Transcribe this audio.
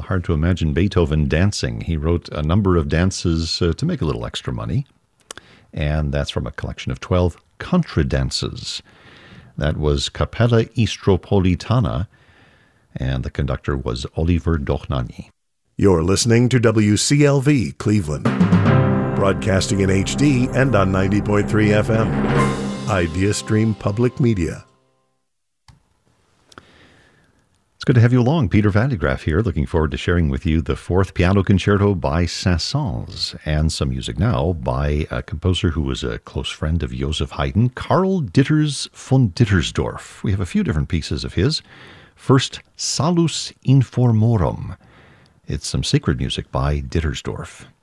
hard to imagine Beethoven dancing. He wrote a number of dances to make a little extra money, and that's from a collection of 12 contradances. That was Capella Istropolitana, and the conductor was Oliver Dochnani. You're listening to WCLV Cleveland, broadcasting in HD and on 90.3 FM. Idea Stream Public Media. It's good to have you along. Peter Van de Graaff here, looking forward to sharing with you the Fourth Piano Concerto by Saint-Saëns, and some music now by a composer who was a close friend of Joseph Haydn, Karl Ditters von Dittersdorf. We have a few different pieces of his. First, Salus Informorum. It's some sacred music by Dittersdorf.